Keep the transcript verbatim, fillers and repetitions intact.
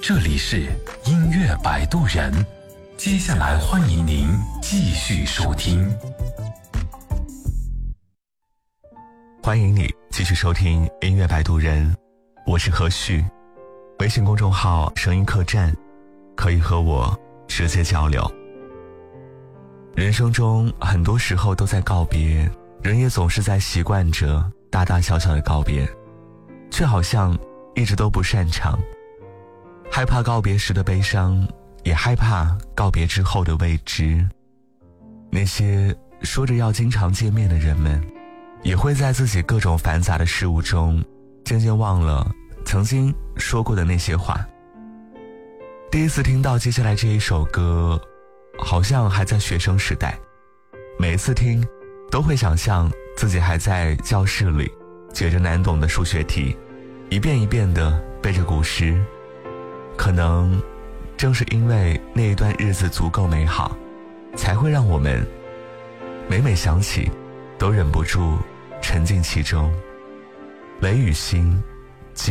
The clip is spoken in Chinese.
这里是音乐摆渡人，接下来欢迎您继续收听。 欢迎你继续收听音乐摆渡人，我是何旭。微信公众号声音客栈，可以和我直接交流。人生中很多时候都在告别，人也总是在习惯着大大小小的告别，却好像一直都不擅长。害怕告别时的悲伤，也害怕告别之后的未知。那些说着要经常见面的人们，也会在自己各种繁杂的事物中渐渐忘了曾经说过的那些话。第一次听到接下来这一首歌，好像还在学生时代，每一次听都会想象自己还在教室里解着难懂的数学题，一遍一遍地背着古诗。可能正是因为那一段日子足够美好，才会让我们每每想起都忍不住沉浸其中。雷雨欣，